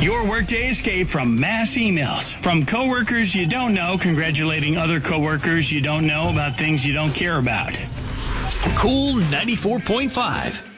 Your workday escape from mass emails. From coworkers you don't know congratulating other coworkers you don't know about things you don't care about. Cool 94.5.